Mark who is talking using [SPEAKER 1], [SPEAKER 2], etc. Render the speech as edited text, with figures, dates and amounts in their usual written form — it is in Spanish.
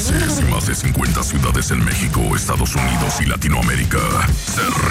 [SPEAKER 1] países y más de 50 ciudades en México, Estados Unidos y Latinoamérica. Se